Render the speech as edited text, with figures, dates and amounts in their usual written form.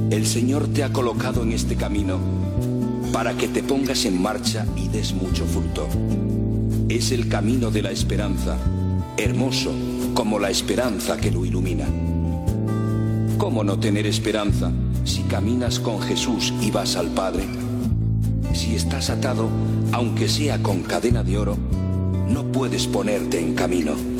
El Señor te ha colocado en este camino para que te pongas en marcha y des mucho fruto. Es el camino de la esperanza, hermoso como la esperanza que lo ilumina. ¿Cómo no tener esperanza si caminas con Jesús y vas al Padre? Si estás atado, aunque sea con cadena de oro, no puedes ponerte en camino.